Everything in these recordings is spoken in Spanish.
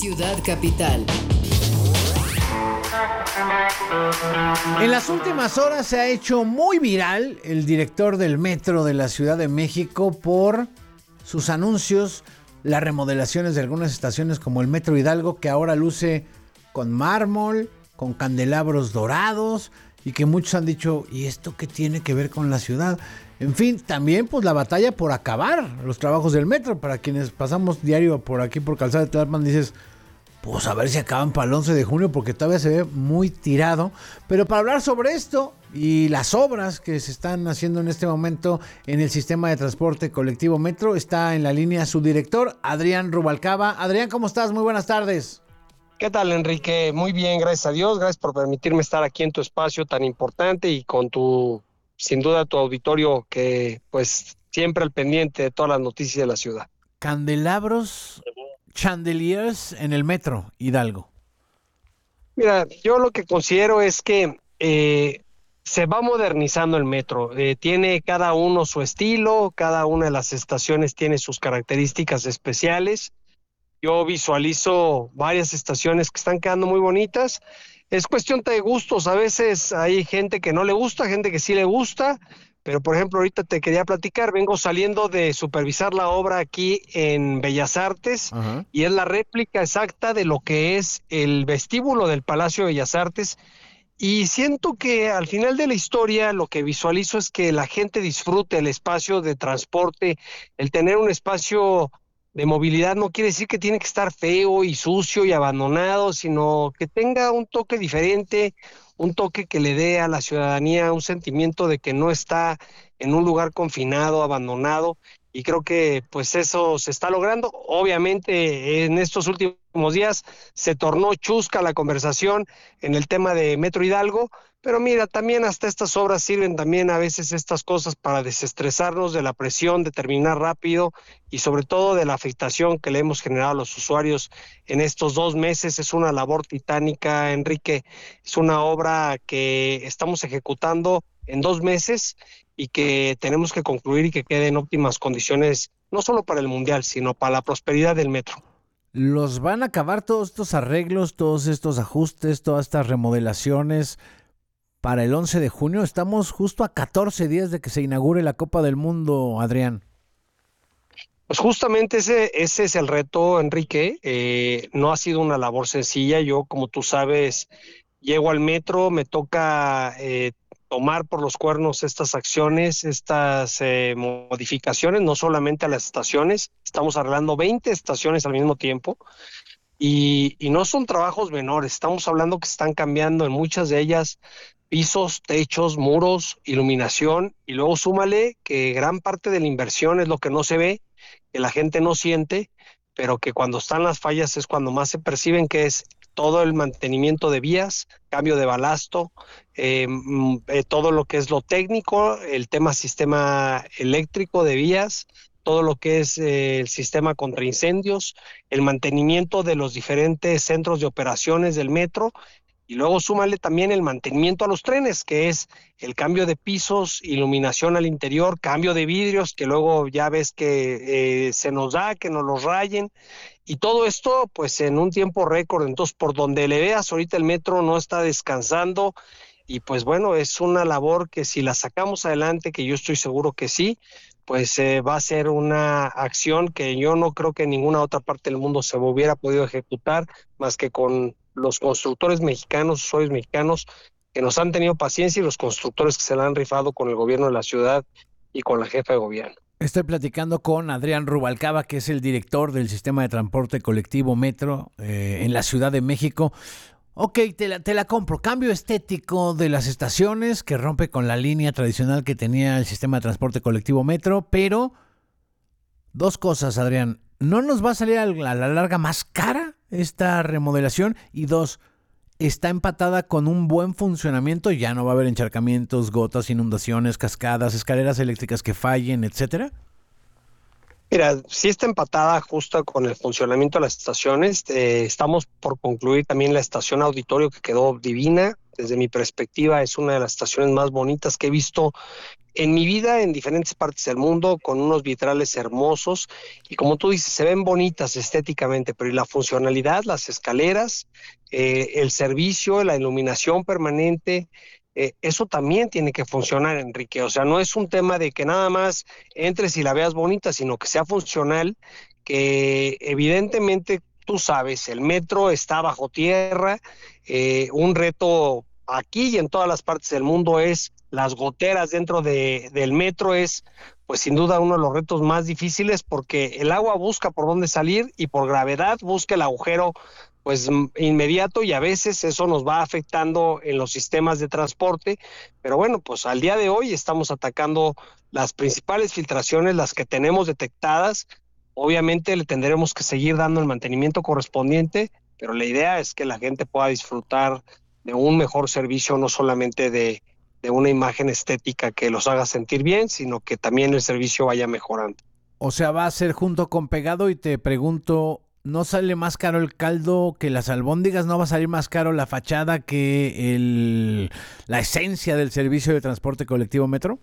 Ciudad Capital. En las últimas horas se ha hecho muy viral el director del metro de la Ciudad de México por sus anuncios, las remodelaciones de algunas estaciones como el Metro Hidalgo, que ahora luce con mármol, con candelabros dorados, y que muchos han dicho, ¿y esto qué tiene que ver con la ciudad? En fin, también pues la batalla por acabar los trabajos del metro. Para quienes pasamos diario por aquí por Calzada de Tlalpan, dices, pues a ver si acaban para el 11 de junio porque todavía se ve muy tirado. Pero para hablar sobre esto y las obras que se están haciendo en este momento en el sistema de transporte colectivo Metro, está en la línea su director, Adrián Rubalcaba. Adrián, ¿cómo estás? Muy buenas tardes. ¿Qué tal, Enrique? Muy bien, gracias a Dios. Gracias por permitirme estar aquí en tu espacio tan importante y con sin duda, tu auditorio que pues siempre al pendiente de todas las noticias de la ciudad. Candelabros, chandeliers en el Metro Hidalgo. Mira, yo lo que considero es que se va modernizando el metro. Tiene cada uno su estilo, cada una de las estaciones tiene sus características especiales. Yo visualizo varias estaciones que están quedando muy bonitas. Es cuestión de gustos. A veces hay gente que no le gusta, gente que sí le gusta. Pero, por ejemplo, ahorita te quería platicar. Vengo saliendo de supervisar la obra aquí en Bellas Artes. Ajá. Y es la réplica exacta de lo que es el vestíbulo del Palacio de Bellas Artes. Y siento que al final de la historia lo que visualizo es que la gente disfrute el espacio de transporte, el tener un espacio de movilidad no quiere decir que tiene que estar feo y sucio y abandonado, sino que tenga un toque diferente, un toque que le dé a la ciudadanía un sentimiento de que no está en un lugar confinado, abandonado, y creo que pues eso se está logrando. Obviamente en estos últimos días se tornó chusca la conversación en el tema de Metro Hidalgo, pero mira, también hasta estas obras sirven también a veces estas cosas para desestresarnos de la presión de terminar rápido y sobre todo de la afectación que le hemos generado a los usuarios en estos 2 meses. Es una labor titánica, Enrique, es una obra que estamos ejecutando en 2 meses y que tenemos que concluir y que quede en óptimas condiciones, no solo para el Mundial, sino para la prosperidad del metro. ¿Los van a acabar todos estos arreglos, todos estos ajustes, todas estas remodelaciones para el 11 de junio? Estamos justo a 14 días de que se inaugure la Copa del Mundo, Adrián. Pues justamente ese es el reto, Enrique. No ha sido una labor sencilla. Yo, como tú sabes, llego al metro, me toca tomar por los cuernos estas acciones, estas modificaciones, no solamente a las estaciones. Estamos arreglando 20 estaciones al mismo tiempo. Y no son trabajos menores. Estamos hablando que están cambiando en muchas de ellas pisos, techos, muros, iluminación, y luego súmale que gran parte de la inversión es lo que no se ve, que la gente no siente, pero que cuando están las fallas es cuando más se perciben, que es todo el mantenimiento de vías, cambio de balasto, todo lo que es lo técnico, el sistema eléctrico de vías, todo lo que es el sistema contra incendios, el mantenimiento de los diferentes centros de operaciones del metro. Y luego súmale también el mantenimiento a los trenes, que es el cambio de pisos, iluminación al interior, cambio de vidrios, que luego ya ves que se nos da, que nos los rayen. Y todo esto pues en un tiempo récord. Entonces, por donde le veas, ahorita el metro no está descansando. Y pues bueno, es una labor que si la sacamos adelante, que yo estoy seguro que sí, pues va a ser una acción que yo no creo que en ninguna otra parte del mundo se hubiera podido ejecutar más que con los constructores mexicanos, usuarios mexicanos que nos han tenido paciencia y los constructores que se la han rifado con el gobierno de la ciudad y con la jefa de gobierno. Estoy platicando con Adrián Rubalcaba, que es el director del sistema de transporte colectivo Metro en la Ciudad de México. Ok, te la compro. Cambio estético de las estaciones que rompe con la línea tradicional que tenía el sistema de transporte colectivo Metro, pero 2 cosas, Adrián. ¿No nos va a salir a la larga más cara esta remodelación? Y 2, ¿está empatada con un buen funcionamiento? Ya no va a haber encharcamientos, gotas, inundaciones, cascadas, escaleras eléctricas que fallen, etcétera. Mira, sí está empatada justo con el funcionamiento de las estaciones. Estamos por concluir también la estación Auditorio, que quedó divina. Desde mi perspectiva es una de las estaciones más bonitas que he visto en mi vida en diferentes partes del mundo con unos vitrales hermosos y como tú dices, se ven bonitas estéticamente, pero ¿y la funcionalidad, las escaleras, el servicio, la iluminación permanente? Eso también tiene que funcionar, Enrique. O sea, no es un tema de que nada más entres y la veas bonita, sino que sea funcional, que evidentemente tú sabes, el metro está bajo tierra, un reto aquí y en todas las partes del mundo es las goteras dentro del metro es pues sin duda uno de los retos más difíciles porque el agua busca por dónde salir y por gravedad busca el agujero pues inmediato y a veces eso nos va afectando en los sistemas de transporte, pero bueno, pues al día de hoy estamos atacando las principales filtraciones, las que tenemos detectadas. Obviamente le tendremos que seguir dando el mantenimiento correspondiente, pero la idea es que la gente pueda disfrutar de un mejor servicio, no solamente de una imagen estética que los haga sentir bien, sino que también el servicio vaya mejorando. O sea, va a ser junto con pegado y te pregunto, ¿no sale más caro el caldo que las albóndigas? ¿No va a salir más caro la fachada que la esencia del servicio de transporte colectivo Metro?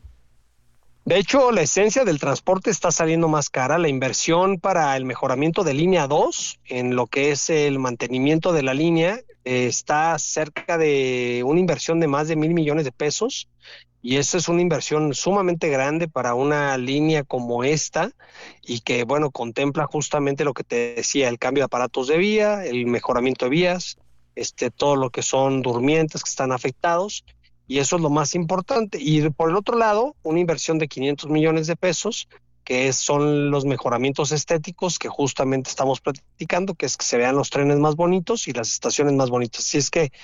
De hecho, la esencia del transporte está saliendo más cara. La inversión para el mejoramiento de línea 2, en lo que es el mantenimiento de la línea, está cerca de una inversión de más de 1,000 millones de pesos. Y esa es una inversión sumamente grande para una línea como esta y que, bueno, contempla justamente lo que te decía, el cambio de aparatos de vía, el mejoramiento de vías, todo lo que son durmientes que están afectados y eso es lo más importante. Y por el otro lado, una inversión de 500 millones de pesos, que son los mejoramientos estéticos que justamente estamos platicando, que es que se vean los trenes más bonitos y las estaciones más bonitas. Así es que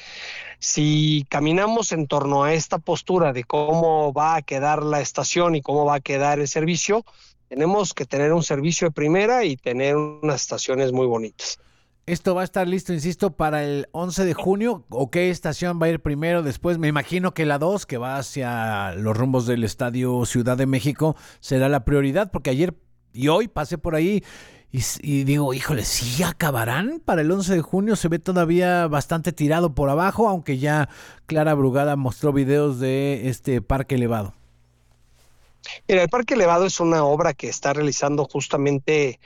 si caminamos en torno a esta postura de cómo va a quedar la estación y cómo va a quedar el servicio, tenemos que tener un servicio de primera y tener unas estaciones muy bonitas. Esto va a estar listo, insisto, para el 11 de junio. ¿O qué estación va a ir primero? Después, me imagino que la 2, que va hacia los rumbos del Estadio Ciudad de México, será la prioridad, porque ayer y hoy pasé por ahí y digo, híjole, ¿sí acabarán para el 11 de junio? Se ve todavía bastante tirado por abajo, aunque ya Clara Brugada mostró videos de este parque elevado. Mira, el Parque Elevado es una obra que está realizando justamente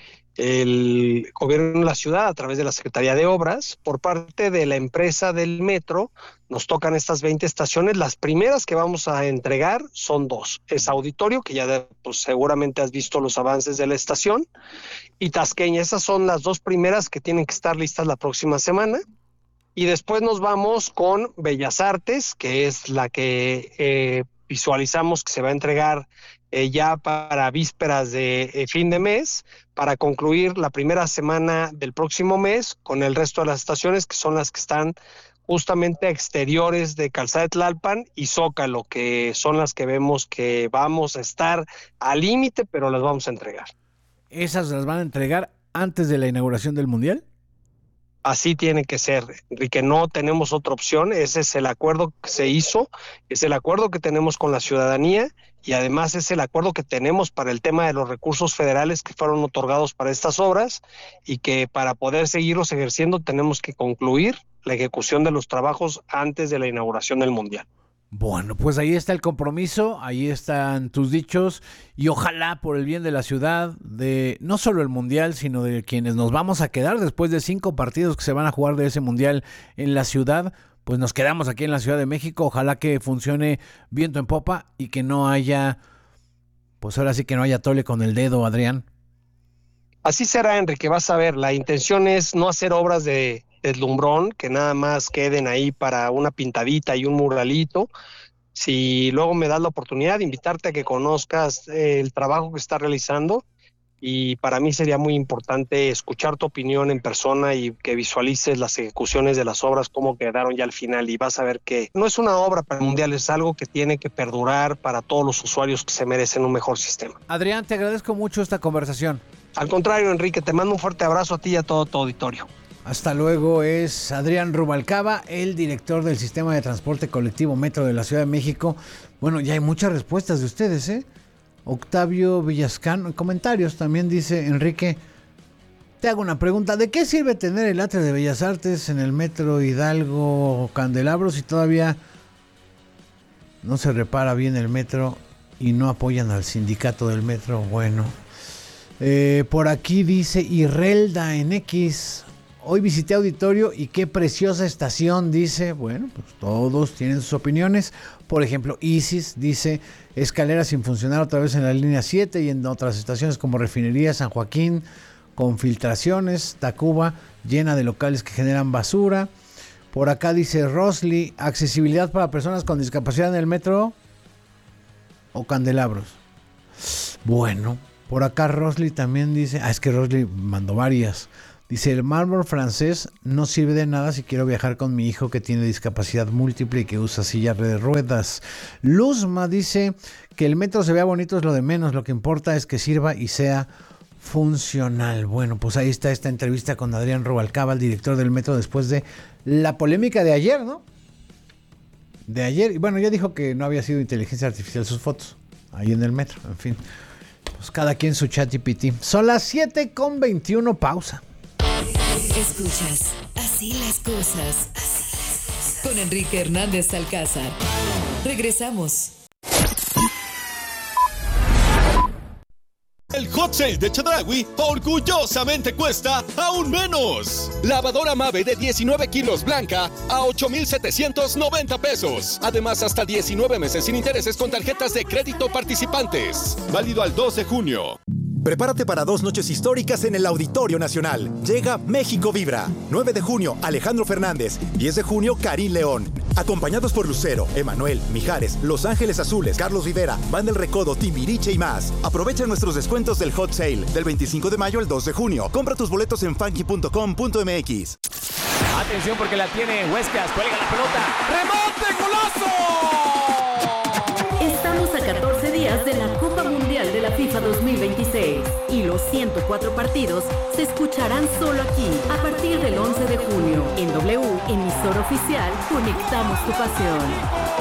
el gobierno de la ciudad a través de la Secretaría de Obras. Por parte de la empresa del metro, nos tocan estas 20 estaciones. Las primeras que vamos a entregar son 2. Es Auditorio, que ya pues, seguramente has visto los avances de la estación, y Tasqueña. Esas son las 2 primeras que tienen que estar listas la próxima semana. Y después nos vamos con Bellas Artes, que es la que visualizamos que se va a entregar ya para vísperas de fin de mes, para concluir la primera semana del próximo mes con el resto de las estaciones, que son las que están justamente exteriores de Calzada de Tlalpan y Zócalo, que son las que vemos que vamos a estar al límite, pero las vamos a entregar. ¿Esas las van a entregar antes de la inauguración del Mundial? Así tiene que ser, Enrique, no tenemos otra opción, ese es el acuerdo que se hizo, es el acuerdo que tenemos con la ciudadanía y además es el acuerdo que tenemos para el tema de los recursos federales que fueron otorgados para estas obras y que para poder seguirlos ejerciendo tenemos que concluir la ejecución de los trabajos antes de la inauguración del Mundial. Bueno, pues ahí está el compromiso, ahí están tus dichos y ojalá por el bien de la ciudad, de no solo el Mundial, sino de quienes nos vamos a quedar después de 5 partidos que se van a jugar de ese Mundial en la ciudad, pues nos quedamos aquí en la Ciudad de México, ojalá que funcione viento en popa y que no haya, pues ahora sí que no haya tole con el dedo, Adrián. Así será, Enrique, vas a ver, la intención es no hacer obras de deslumbrón, que nada más queden ahí para una pintadita y un muralito. Si luego me das la oportunidad de invitarte a que conozcas el trabajo que está realizando y para mí sería muy importante escuchar tu opinión en persona y que visualices las ejecuciones de las obras, cómo quedaron ya al final y vas a ver que no es una obra para el Mundial, es algo que tiene que perdurar para todos los usuarios que se merecen un mejor sistema. Adrián, te agradezco mucho esta conversación. Al contrario, Enrique, te mando un fuerte abrazo a ti y a todo tu auditorio. Hasta luego, es Adrián Rubalcaba, el director del Sistema de Transporte Colectivo Metro de la Ciudad de México. Bueno, ya hay muchas respuestas de ustedes, ¿eh? Octavio Villascán, en comentarios también dice Enrique, te hago una pregunta, ¿de qué sirve tener el atrio de Bellas Artes en el Metro Hidalgo Candelabro si todavía no se repara bien el metro y no apoyan al sindicato del metro. Bueno, por aquí dice Irrelda en X. Hoy visité auditorio y qué preciosa estación, dice. Bueno, pues todos tienen sus opiniones. Por ejemplo, Isis dice escaleras sin funcionar otra vez en la línea 7 y en otras estaciones como Refinería, San Joaquín, con filtraciones. Tacuba llena de locales que generan basura. Por acá dice Rosly, accesibilidad para personas con discapacidad en el metro o candelabros. Bueno, por acá Rosly también dice, es que Rosly mandó varias. Dice, el mármol francés no sirve de nada si quiero viajar con mi hijo que tiene discapacidad múltiple y que usa silla de ruedas. Luzma dice que el metro se vea bonito es lo de menos, lo que importa es que sirva y sea funcional. Bueno, pues ahí está esta entrevista con Adrián Rubalcaba, el director del metro, después de la polémica de ayer, ¿no? De ayer, y bueno, ya dijo que no había sido inteligencia artificial sus fotos, ahí en el metro, en fin. Pues cada quien su ChatGPT. Son las 7:21, pausa. Escuchas Así las cosas con Enrique Hernández Alcázar. Regresamos. El Hot Sale de Chedraui orgullosamente cuesta aún menos. Lavadora Mave de 19 kilos blanca a 8,790 pesos. Además, hasta 19 meses sin intereses con tarjetas de crédito participantes. Válido al 2 de junio. Prepárate para 2 noches históricas en el Auditorio Nacional. Llega México Vibra. 9 de junio, Alejandro Fernández. 10 de junio, Karim León. Acompañados por Lucero, Emanuel, Mijares, Los Ángeles Azules, Carlos Rivera, Banda El Recodo, Timbiriche y más. Aprovecha nuestros descuentos del Hot Sale del 25 de mayo al 2 de junio. Compra tus boletos en funky.com.mx. Atención porque la tiene Huescas, cuelga la pelota. ¡Remonte, golazo! Estamos a 14 días de la Copa Mundial de la FIFA 2026 y los 104 partidos se escucharán solo aquí a partir del 11 de junio. En W, emisora oficial, conectamos tu pasión.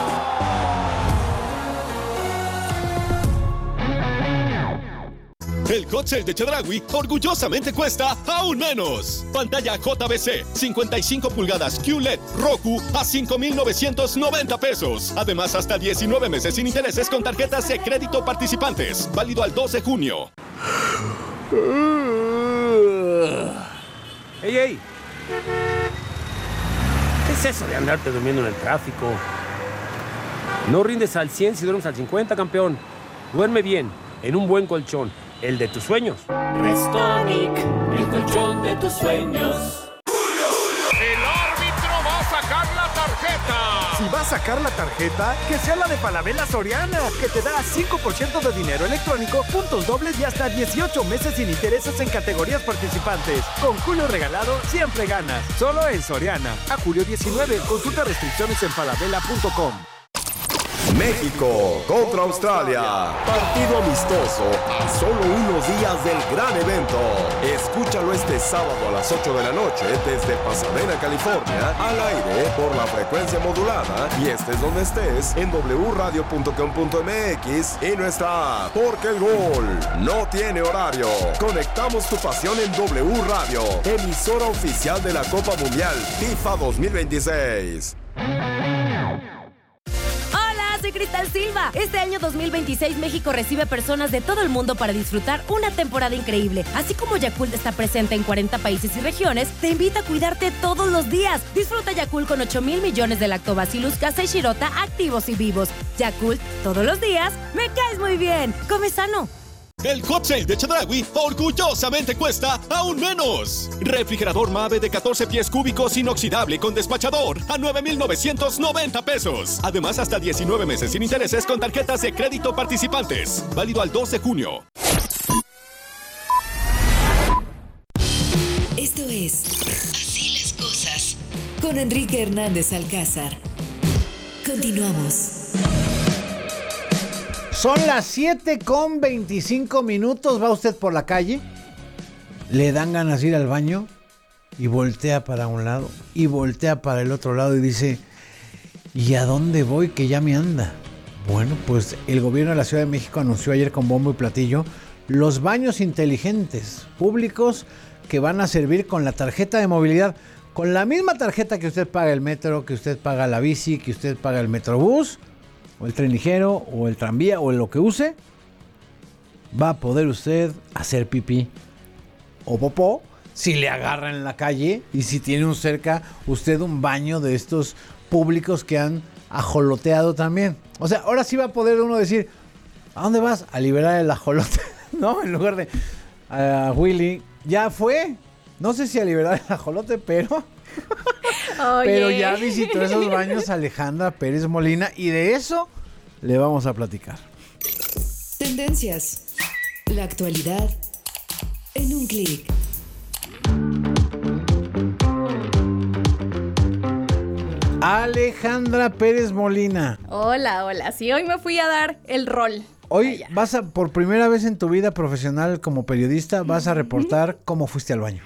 El Hot Sale de Chedraui orgullosamente cuesta aún menos. Pantalla JVC 55 pulgadas QLED Roku a 5,990 pesos. Además, hasta 19 meses sin intereses con tarjetas de crédito participantes. Válido al 2 de junio. ¡Ey, ey! ¿Qué es eso de andarte durmiendo en el tráfico? No rindes al 100 si duermes al 50, campeón. Duerme bien, en un buen colchón. El de tus sueños. Restonic, el colchón de tus sueños. El árbitro va a sacar la tarjeta. Si va a sacar la tarjeta, que sea la de Falabella Soriana, que te da 5% de dinero electrónico, puntos dobles y hasta 18 meses sin intereses en categorías participantes. Con Julio regalado, siempre ganas. Solo en Soriana. A julio 19. Consulta restricciones en falabella.com. México contra Australia. Partido amistoso a solo unos días del gran evento. Escúchalo este sábado a las 8 de la noche desde Pasadena, California, al aire por la frecuencia modulada y estés donde estés en wradio.com.mx y nuestra app. Porque el gol no tiene horario. Conectamos tu pasión en W Radio, emisora oficial de la Copa Mundial FIFA 2026. Soy Cristal Silva. Este año 2026 México recibe personas de todo el mundo para disfrutar una temporada increíble. Así como Yakult está presente en 40 países y regiones, te invita a cuidarte todos los días. Disfruta Yakult con 8,000 millones de lactobacillus casei shirota activos y vivos. Yakult, todos los días, me caes muy bien. Come sano. El Hot Sale de Chedraui orgullosamente cuesta aún menos. Refrigerador Mave de 14 pies cúbicos inoxidable con despachador a 9,990 pesos. Además, hasta 19 meses sin intereses con tarjetas de crédito participantes. Válido al 2 de junio. Esto es Así las cosas con Enrique Hernández Alcázar. Continuamos. Son las 7:25. Va usted por la calle, le dan ganas de ir al baño y voltea para un lado y voltea para el otro lado y dice, ¿y a dónde voy que ya me anda? Bueno, pues el gobierno de la Ciudad de México anunció ayer con bombo y platillo los baños inteligentes públicos que van a servir con la tarjeta de movilidad, con la misma tarjeta que usted paga el metro, que usted paga la bici, que usted paga el metrobús. o el tren ligero, o el tranvía, o lo que use, va a poder usted hacer pipí o popó si le agarran en la calle y si tiene cerca usted un baño de estos públicos que han ajoloteado también. O sea, ahora sí va a poder uno decir, ¿a dónde vas? A liberar el ajolote, ¿no? En lugar de Willy, ya fue. No sé si a liberar el ajolote, pero ya visitó esos baños Alejandra Pérez Molina y de eso le vamos a platicar. Tendencias. La actualidad en un clic. Alejandra Pérez Molina. Hola. Sí, hoy me fui a dar el rol. Hoy por primera vez en tu vida profesional como periodista, vas a reportar cómo fuiste al baño.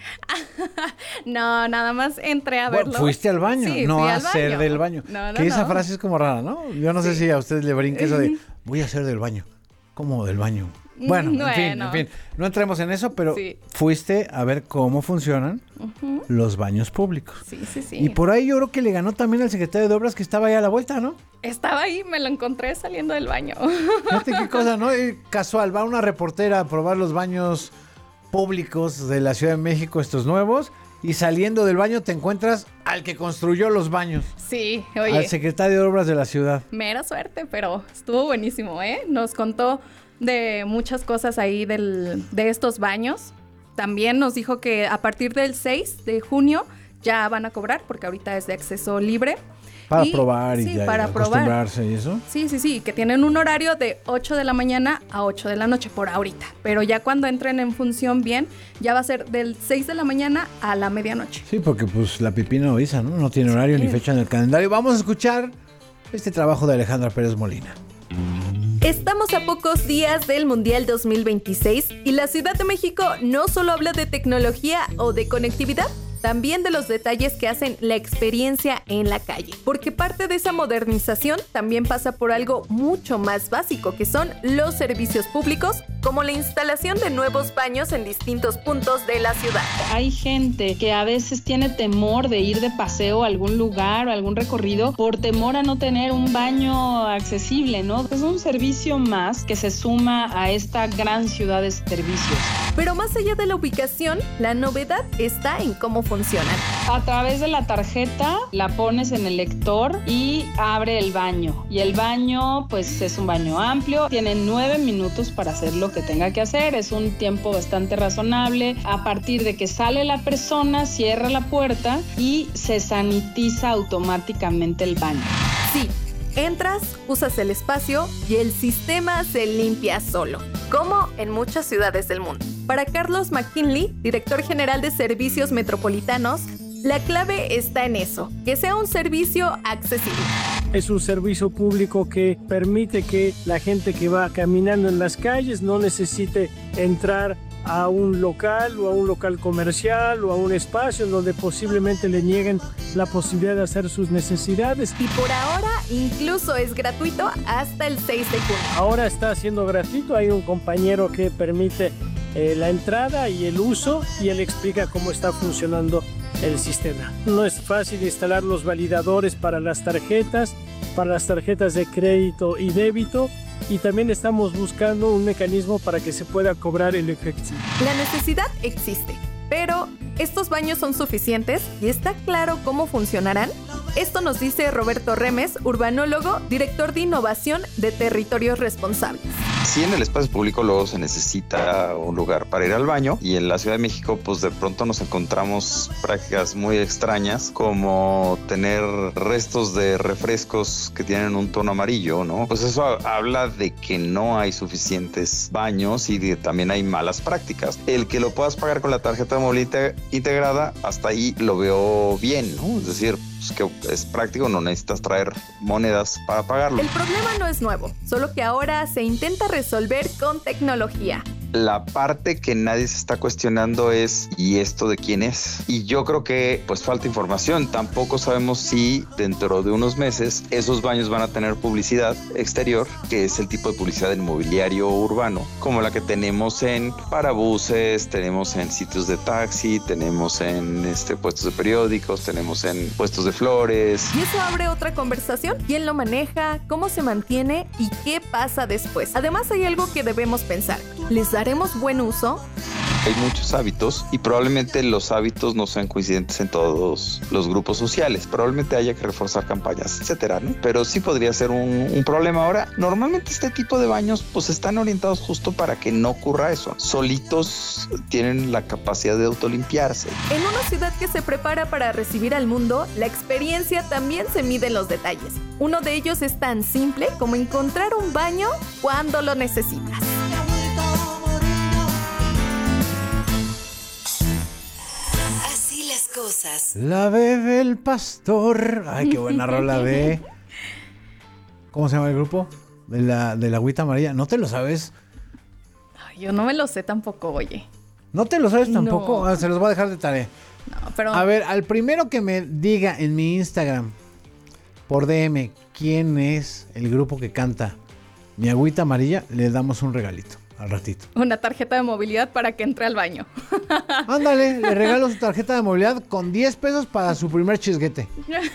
No, nada más entré a verlo. Fuiste al baño, sí, no a al hacer baño. del baño. No, que esa frase es como rara, ¿no? Yo no sé si a ustedes le brinca eso de voy a hacer del baño. ¿Cómo del baño? Bueno, en fin. No entremos en eso, pero fuiste a ver cómo funcionan los baños públicos. Sí. Y por ahí yo creo que le ganó también al secretario de Obras que estaba ahí a la vuelta, ¿no? Estaba ahí, me lo encontré saliendo del baño. Fíjate qué cosa, ¿no? Casual, va una reportera a probar los baños públicos de la Ciudad de México, estos nuevos, y saliendo del baño te encuentras al que construyó los baños. Sí, oye. Al secretario de Obras de la ciudad. Mera suerte, pero estuvo buenísimo, ¿eh? Nos contó de muchas cosas ahí de estos baños. También nos dijo que a partir del 6 de junio ya van a cobrar, porque ahorita es de acceso libre. Para probar y para acostumbrarse y eso. Sí, que tienen un horario de 8 de la mañana a 8 de la noche por ahorita. Pero ya cuando entren en función bien, ya va a ser del 6 de la mañana a la medianoche. Sí, porque pues la pipí no avisa, ¿no? No tiene horario ni fecha en el calendario. Vamos a escuchar este trabajo de Alejandra Pérez Molina. Estamos a pocos días del Mundial 2026 y la Ciudad de México no solo habla de tecnología o de conectividad, también de los detalles que hacen la experiencia en la calle. Porque parte de esa modernización también pasa por algo mucho más básico, que son los servicios públicos, como la instalación de nuevos baños en distintos puntos de la ciudad. Hay gente que a veces tiene temor de ir de paseo a algún lugar o algún recorrido por temor a no tener un baño accesible, ¿no? Es un servicio más que se suma a esta gran ciudad de servicios. Pero más allá de la ubicación, la novedad está en cómo funcionan. A través de la tarjeta la pones en el lector y abre el baño. Y el baño, pues es un baño amplio, tiene 9 minutos para hacer lo que tenga que hacer, es un tiempo bastante razonable. A partir de que sale la persona, cierra la puerta y se sanitiza automáticamente el baño. Sí. Entras, usas el espacio y el sistema se limpia solo, como en muchas ciudades del mundo. Para Carlos McKinley, director general de Servicios Metropolitanos, la clave está en eso, que sea un servicio accesible. Es un servicio público que permite que la gente que va caminando en las calles no necesite entrar a un local o a un local comercial o a un espacio donde posiblemente le nieguen la posibilidad de hacer sus necesidades. Y por ahora incluso es gratuito hasta el 6 de junio. Ahora está siendo gratuito, hay un compañero que permite la entrada y el uso y él explica cómo está funcionando el sistema. No es fácil instalar los validadores para las tarjetas de crédito y débito. Y también estamos buscando un mecanismo para que se pueda cobrar el efectivo. La necesidad existe, pero ¿estos baños son suficientes y está claro cómo funcionarán? Esto nos dice Roberto Remes, urbanólogo, director de innovación de Territorios Responsables. Sí, en el espacio público luego se necesita un lugar para ir al baño y en la Ciudad de México pues de pronto nos encontramos prácticas muy extrañas como tener restos de refrescos que tienen un tono amarillo, ¿no? Pues eso habla de que no hay suficientes baños y que también hay malas prácticas. El que lo puedas pagar con la tarjeta de movilidad integrada, hasta ahí lo veo bien, ¿no? Es decir, pues que es práctico, no necesitas traer monedas para pagarlo. El problema no es nuevo, solo que ahora se intenta resolver con tecnología. La parte que nadie se está cuestionando es ¿y esto de quién es? Y yo creo que pues falta información. Tampoco sabemos si dentro de unos meses esos baños van a tener publicidad exterior, que es el tipo de publicidad del mobiliario urbano, como la que tenemos en parabuses, tenemos en sitios de taxi, tenemos en puestos de periódicos, tenemos en puestos de flores. Y eso abre otra conversación. ¿Quién lo maneja? ¿Cómo se mantiene? ¿Y qué pasa después? Además hay algo que debemos pensar. ¿Les daremos buen uso? Hay muchos hábitos y probablemente los hábitos no sean coincidentes en todos los grupos sociales. Probablemente haya que reforzar campañas, etcétera, ¿no? Pero sí podría ser un problema. Ahora, normalmente este tipo de baños pues están orientados justo para que no ocurra eso. Solitos tienen la capacidad de autolimpiarse. En una ciudad que se prepara para recibir al mundo, la experiencia también se mide en los detalles. Uno de ellos es tan simple como encontrar un baño cuando lo necesitas. Cosas. La bebe el pastor. Ay, qué buena rola de... ¿Cómo se llama el grupo? De la agüita amarilla. ¿No te lo sabes? Ay, yo no me lo sé tampoco, oye. ¿No te lo sabes tampoco? No. Se los voy a dejar de tarea. No, pero... A ver, al primero que me diga en mi Instagram por DM quién es el grupo que canta Mi Agüita Amarilla, le damos un regalito al ratito. Una tarjeta de movilidad para que entre al baño. Ándale, le regalo su tarjeta de movilidad con 10 pesos para su primer chisguete.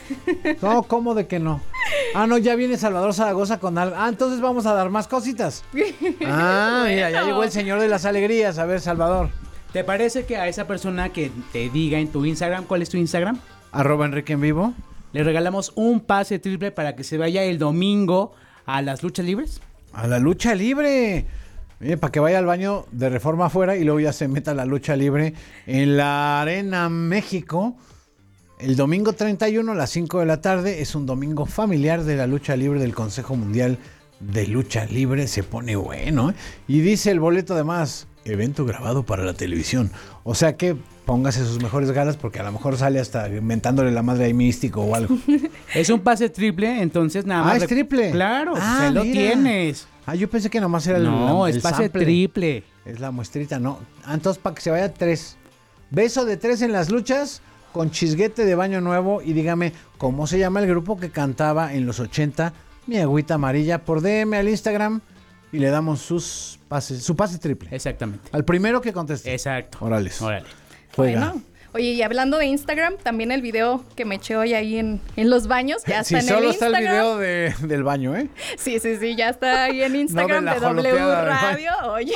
No, ¿cómo de que no? Ah, no, ya viene Salvador Zaragoza con algo. Ah, entonces vamos a dar más cositas. Ah, mira, ya llegó el señor de las alegrías. A ver, Salvador. ¿Te parece que a esa persona que te diga en tu Instagram, ¿cuál es tu Instagram? @Enrique en vivo. Le regalamos un pase triple para que se vaya el domingo a las luchas libres. A la lucha libre. Mire, para que vaya al baño de Reforma afuera y luego ya se meta a la lucha libre en la Arena México. El domingo 31 a las 5 de la tarde es un domingo familiar de la lucha libre del Consejo Mundial de Lucha Libre. Se pone bueno, ¿eh? Y dice el boleto además, evento grabado para la televisión. O sea que póngase sus mejores galas porque a lo mejor sale hasta inventándole la madre ahí místico o algo. Es un pase triple, entonces nada más. Ah, es triple. Claro, se lo tienes. Ah, yo pensé que nomás era el es pase sample. triple. Es la muestrita, ¿no? Entonces, para que se vaya 3. Beso de 3 en las luchas con chisguete de baño nuevo. Y dígame, ¿cómo se llama el grupo que cantaba en los 80 Mi Agüita Amarilla? Por DM al Instagram y le damos su pase triple. Exactamente. Al primero que conteste. Exacto. Órale. Juega. Bueno. Oye, y hablando de Instagram, también el video que me eché hoy ahí en los baños, ya está en el Instagram. Sí, solo está el video del baño, ¿eh? Sí, ya está ahí en Instagram no de W Radio, oye.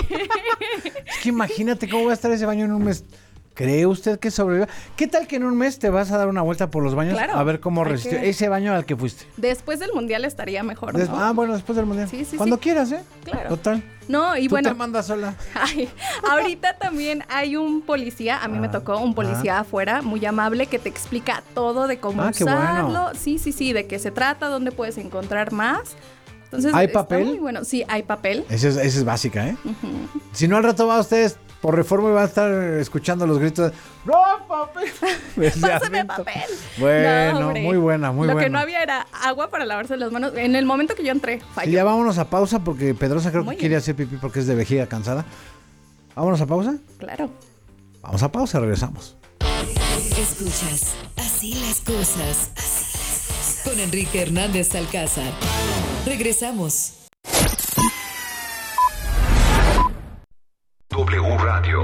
Es que imagínate cómo va a estar ese baño en un mes. ¿Cree usted que sobreviva? ¿Qué tal que en un mes te vas a dar una vuelta por los baños? Claro, a ver cómo resistió ese baño al que fuiste. Después del Mundial estaría mejor, ¿no? Bueno, después del Mundial. Sí. Cuando quieras, ¿eh? Claro. Total. No, y Tú bueno. te mandas sola. Ay, ahorita también hay un policía, a mí me tocó un policía afuera, muy amable, que te explica todo de cómo usarlo. Bueno. Sí, de qué se trata, dónde puedes encontrar más. Entonces, ¿hay papel? Muy bueno. Sí, hay papel. Esa es básica, ¿eh? Uh-huh. Si no, al rato va ustedes por Reforma y van a estar escuchando los gritos de ¡no, papel! ¡Pásame papel! Bueno, no, muy buena, muy buena. Lo que no había era agua para lavarse las manos. En el momento que yo entré, falló. Sí, ya vámonos a pausa porque Pedrosa creo que quiere hacer pipí porque es de vejiga cansada. ¿Vámonos a pausa? Claro. Vamos a pausa, regresamos. Escuchas Así las cosas. Con Enrique Hernández Alcázar. Regresamos. W Radio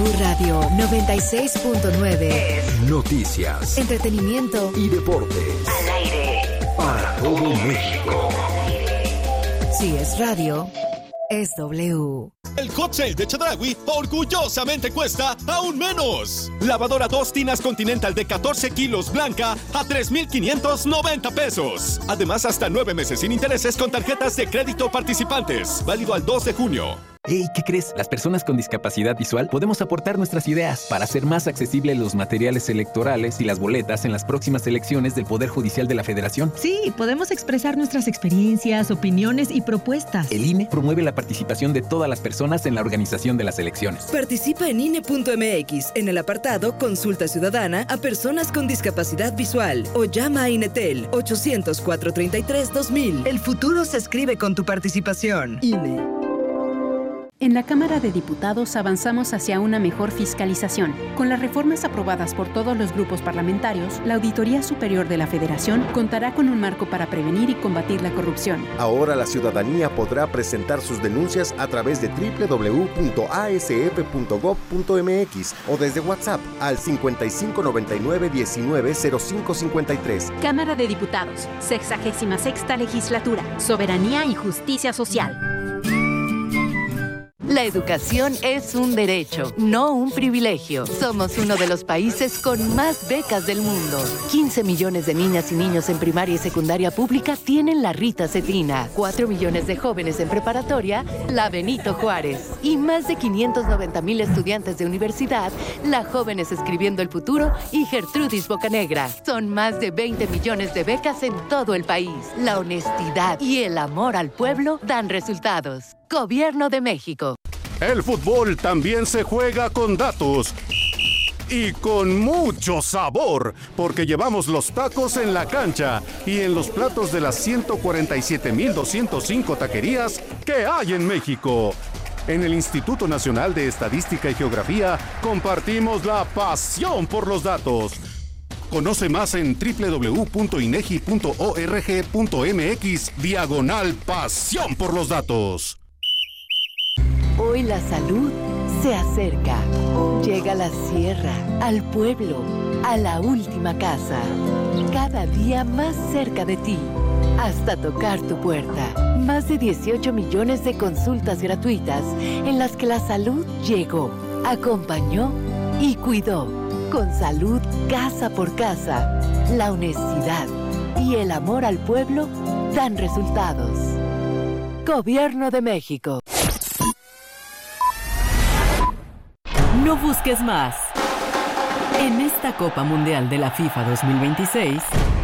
96.9. Noticias, entretenimiento y deportes. Al aire. Para todo México. Si es radio, es W. El hot sale de Chedraui orgullosamente cuesta aún menos. Lavadora 2 tinas Continental de 14 kilos blanca a 3,590 pesos. Además, hasta 9 meses sin intereses con tarjetas de crédito participantes. Válido al 2 de junio. Hey, ¿qué crees? Las personas con discapacidad visual podemos aportar nuestras ideas para hacer más accesibles los materiales electorales y las boletas en las próximas elecciones del Poder Judicial de la Federación. Sí, podemos expresar nuestras experiencias, opiniones y propuestas. El INE promueve la participación de todas las personas en la organización de las elecciones. Participa en INE.mx en el apartado Consulta Ciudadana a personas con discapacidad visual o llama a INETEL 800-433-2000. El futuro se escribe con tu participación. INE. En la Cámara de Diputados avanzamos hacia una mejor fiscalización. Con las reformas aprobadas por todos los grupos parlamentarios, la Auditoría Superior de la Federación contará con un marco para prevenir y combatir la corrupción. Ahora la ciudadanía podrá presentar sus denuncias a través de www.asf.gov.mx o desde WhatsApp al 5599190553. Cámara de Diputados, 66ª Legislatura, Soberanía y Justicia Social. La educación es un derecho, no un privilegio. Somos uno de los países con más becas del mundo. 15 millones de niñas y niños en primaria y secundaria pública tienen la Rita Cetina. 4 millones de jóvenes en preparatoria, la Benito Juárez. Y más de 590,000 estudiantes de universidad, la Jóvenes Escribiendo el Futuro y Gertrudis Bocanegra. Son más de 20 millones de becas en todo el país. La honestidad y el amor al pueblo dan resultados. Gobierno de México. El fútbol también se juega con datos y con mucho sabor, porque llevamos los tacos en la cancha y en los platos de las 147,205 taquerías que hay en México. En el Instituto Nacional de Estadística y Geografía compartimos la pasión por los datos. Conoce más en www.inegi.org.mx/pasión por los datos. Hoy la salud se acerca. Llega a la sierra, al pueblo, a la última casa. Cada día más cerca de ti, hasta tocar tu puerta. Más de 18 millones de consultas gratuitas en las que la salud llegó, acompañó y cuidó. Con salud casa por casa, la honestidad y el amor al pueblo dan resultados. Gobierno de México. No busques más. En esta Copa Mundial de la FIFA 2026,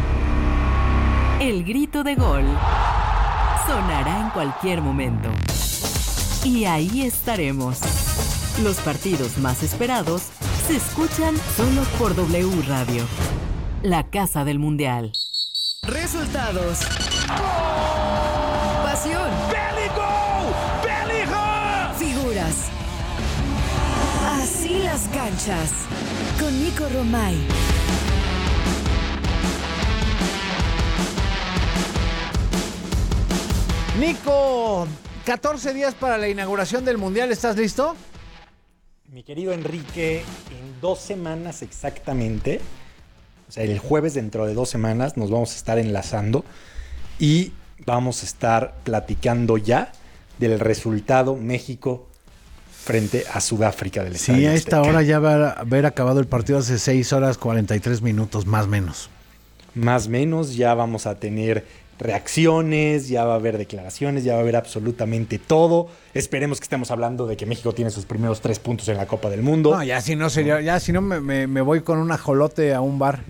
el grito de gol sonará en cualquier momento. Y ahí estaremos. Los partidos más esperados se escuchan solo por W Radio, la casa del Mundial. Resultados. Pasión. Figuras. Así las canchas. Con Nico Romay. Nico, 14 días para la inauguración del Mundial. ¿Estás listo? Mi querido Enrique, en 2 semanas exactamente, o sea, el jueves dentro de 2 semanas nos vamos a estar enlazando y vamos a estar platicando ya del resultado México frente a Sudáfrica del Estadio Sí, a esta Azteca. hora ya va a haber acabado el partido hace 6 horas 43 minutos, más o menos. Más o menos, ya vamos a tener reacciones, ya va a haber declaraciones, ya va a haber absolutamente todo. Esperemos que estemos hablando de que México tiene sus primeros 3 puntos en la Copa del Mundo. No, ya si no sería, ya si no me voy con un ajolote a un bar.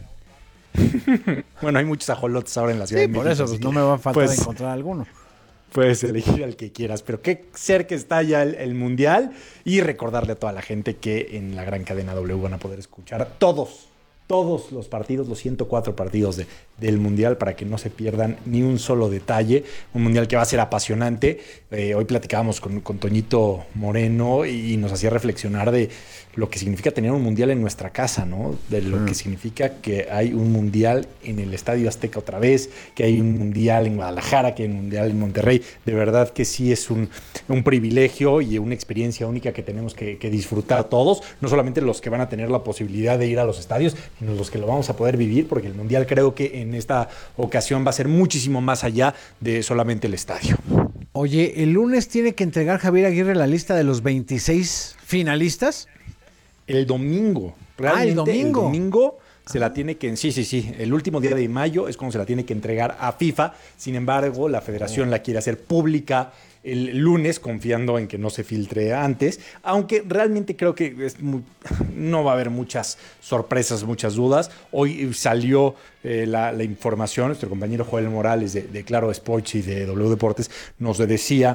Bueno, hay muchos ajolotes ahora en la Ciudad de México. Por eso, pues, no me va a faltar encontrar alguno. Puedes elegir al que quieras, pero qué cerca está ya el Mundial, y recordarle a toda la gente que en la gran cadena W van a poder escuchar todos los partidos, los 104 partidos del Mundial, para que no se pierdan ni un solo detalle. Un Mundial que va a ser apasionante. Hoy platicábamos con Toñito Moreno y nos hacía reflexionar de lo que significa tener un Mundial en nuestra casa, ¿no? De lo que significa que hay un Mundial en el Estadio Azteca otra vez, que hay un Mundial en Guadalajara, que hay un Mundial en Monterrey. De verdad que sí es un privilegio y una experiencia única que tenemos que disfrutar todos, no solamente los que van a tener la posibilidad de ir a los estadios, sino los que lo vamos a poder vivir, porque el Mundial creo que en esta ocasión va a ser muchísimo más allá de solamente el estadio. Oye, el lunes tiene que entregar Javier Aguirre la lista de los 26 finalistas. El domingo. Realmente, el domingo se la tiene que... Sí. El último día de mayo es cuando se la tiene que entregar a FIFA. Sin embargo, la federación la quiere hacer pública el lunes, confiando en que no se filtre antes. Aunque realmente creo que no va a haber muchas sorpresas, muchas dudas. Hoy salió la información. Nuestro compañero Joel Morales de Claro Sports y de W Deportes nos decía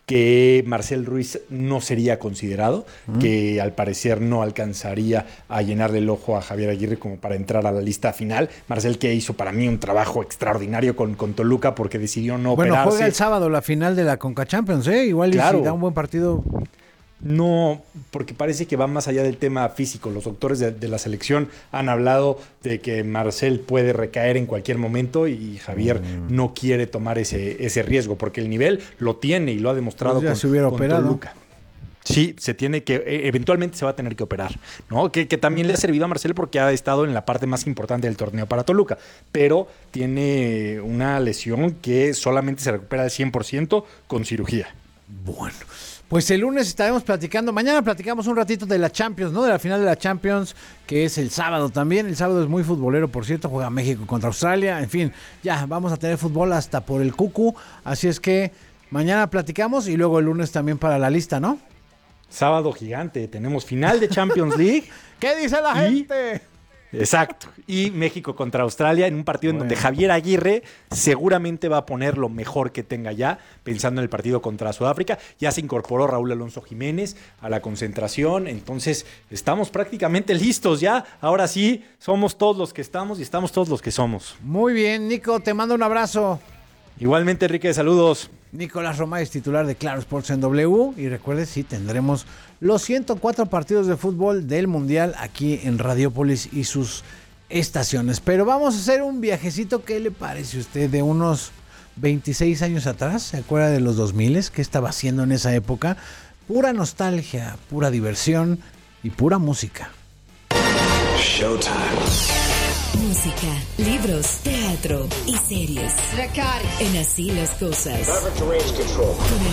que Marcel Ruiz no sería considerado, que al parecer no alcanzaría a llenarle el ojo a Javier Aguirre como para entrar a la lista final. Marcel, que hizo para mí un trabajo extraordinario con Toluca porque decidió no operarse. Bueno, juega el sábado la final de la Conca Champions, igual claro. Y si da un buen partido. No, porque parece que va más allá del tema físico. Los doctores de la selección han hablado de que Marcel puede recaer en cualquier momento y Javier no quiere tomar ese riesgo porque el nivel lo tiene y lo ha demostrado pues con Toluca. Sí, se tiene que, eventualmente se va a tener que operar, ¿no? Que también le ha servido a Marcel porque ha estado en la parte más importante del torneo para Toluca, pero tiene una lesión que solamente se recupera al 100% con cirugía. Bueno, pues el lunes estaremos platicando. Mañana platicamos un ratito de la Champions, ¿no? De la final de la Champions, que es el sábado también. El sábado es muy futbolero, por cierto. Juega México contra Australia. En fin, ya vamos a tener fútbol hasta por el cucu. Así es que mañana platicamos y luego el lunes también para la lista, ¿no? Sábado gigante. Tenemos final de Champions League. ¿Qué dice la gente? Exacto. Y México contra Australia en un partido en donde Javier Aguirre seguramente va a poner lo mejor que tenga ya, pensando en el partido contra Sudáfrica. Ya se incorporó Raúl Alonso Jiménez a la concentración, entonces estamos prácticamente listos ya. Ahora sí, somos todos los que estamos y estamos todos los que somos. Muy bien, Nico, te mando un abrazo. Igualmente, Enrique, saludos. Nicolás Romay es titular de Claro Sports en W. Y recuerde, sí, tendremos los 104 partidos de fútbol del Mundial aquí en Radiopolis y sus estaciones. Pero vamos a hacer un viajecito. ¿Qué le parece a usted de unos 26 años atrás? ¿Se acuerda de los 2000? ¿Qué estaba haciendo en esa época? Pura nostalgia, pura diversión y pura música. Showtime. Música, libros, teatro y series. En Así las Cosas. Con el